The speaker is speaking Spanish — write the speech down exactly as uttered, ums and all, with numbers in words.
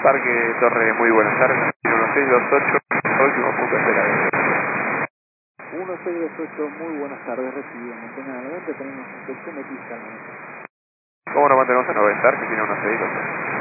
Parque Torre, muy buenas tardes. uno seis dos ocho, último punto de la uno seis dos ocho, muy buenas tardes, recibido. Mantengan adelante, tenemos inspección de pista al momento. ¿Cómo nos mantenemos a noventa? Que tiene uno seis dos ocho.